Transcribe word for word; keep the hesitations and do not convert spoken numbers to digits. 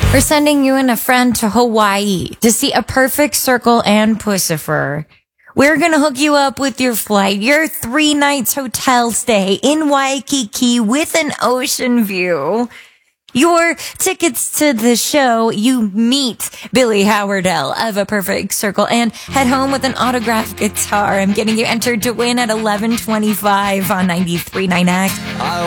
We're sending you and a friend to Hawaii to see a perfect circle and Pussifer. We're going to hook you up with your flight, your three nights hotel stay in Waikiki with an ocean view. Your tickets to the show, you meet Billy Howardell of A Perfect Circle and head home with an autographed guitar. I'm getting you entered to win at eleven twenty-five on ninety-three point nine X.